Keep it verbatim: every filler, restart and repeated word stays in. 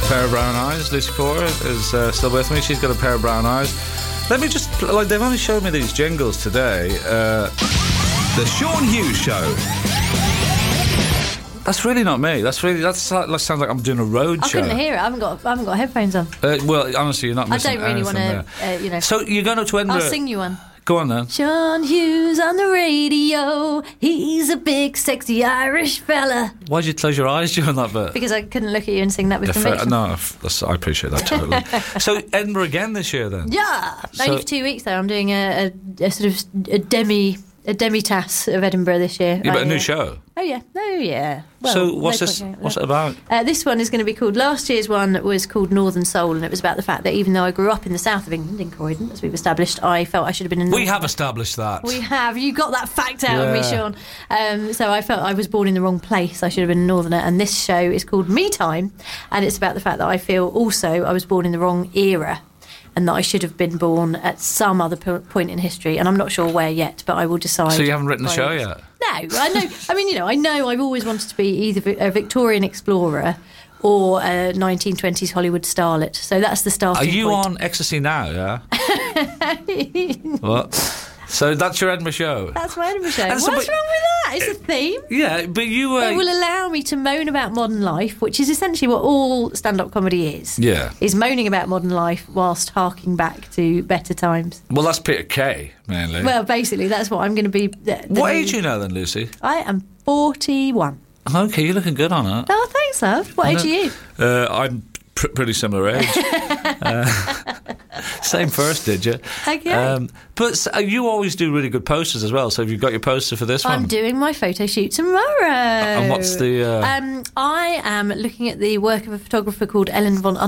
pair of brown eyes. Lucy Ford is uh, still with me. She's got a pair of brown eyes. Let me just, like, they've only showed me these jingles today. Uh, the Sean Hughes Show. That's really not me. That's really, that's, that sounds like I'm doing a road I show. I couldn't hear it. I haven't got, I haven't got headphones on. Uh, well, honestly, you're not I missing don't really want to, uh, you know. So you're going up to Edinburgh. I'll sing you one. Go on then. Sean Hughes on the radio. He's a big, sexy Irish fella. Why'd you close your eyes during that bit? Because I couldn't look at you and sing that with Yeah, conviction. fair, no, that's, I appreciate that totally. So Edinburgh again this year then? Yeah, So- only for two weeks though. I'm doing a, a, a sort of a demi a demi-tasse of Edinburgh this year. Yeah, but I, a new uh, show. Oh yeah, oh yeah. Well, So what's no this? point going- What's it about? Uh, this one is going to be called. Last year's one was called Northern Soul, and it was about the fact that even though I grew up in the south of England, in Croydon, as we've established, I felt I should have been in. We North- have established that. We have. You got that fact out of me, Yeah. Sean. Um, so I felt I was born in the wrong place. I should have been a northerner. And this show is called Me Time, and it's about the fact that I feel also I was born in the wrong era, and that I should have been born at some other po- point in history. And I'm not sure where yet, but I will decide. So you haven't written the by show August. yet? No, I know. I mean, you know, I know I've always wanted to be either a Victorian explorer or a nineteen twenties Hollywood starlet. So that's the starting Are you point. on Ecstasy now, yeah? What? So that's your Edinburgh show? That's my Edinburgh show. And What's so, wrong but- with that? It's a theme. Yeah, but you were... It will allow me to moan about modern life, which is essentially what all stand-up comedy is. Yeah. Is moaning about modern life whilst harking back to better times. Well, that's Peter Kay, mainly. Well, basically, that's what I'm going to be. The, the what new- age are you now then, Lucy? I am forty-one. Okay, you're looking good on it. Oh, thanks, love. What age are you? Uh, I'm pr- pretty similar age. uh, same first, did you? Okay. Um, but s- uh, you always do really good posters as well. So have you got your poster for this I'm one? doing my photo shoot tomorrow. And what's the? Uh... Um, I am looking at the work of a photographer called Ellen von